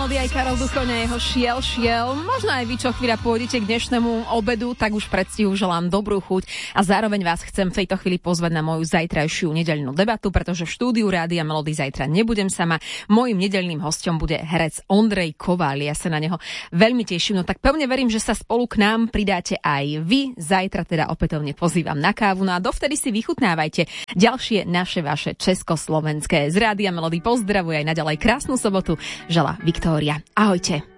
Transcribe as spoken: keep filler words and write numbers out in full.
Melody aj Karol Duchovňa, jeho šiel, šiel. Možno aj vy, čo chvíľa pôjdete k dnešnému obedu, tak už predstihu želám dobrú chuť a zároveň vás chcem v tejto chvíli pozvať na moju zajtrajšiu nedeľnú debatu, pretože v štúdiu Rádia Melody zajtra nebudem sama. Mojím nedeľným hosťom bude herec Ondrej Kováľ. Ja sa na neho veľmi teším. No tak pevne verím, že sa spolu k nám pridáte aj vy. Zajtra teda opätovne pozývam na kávu. No a dovtedy si vychutnávajte ďalšie naše vaše československé. Z Rádia Melody pozdravuje aj naďalej krásnu sobotu. Želá Viktória. Ahojte.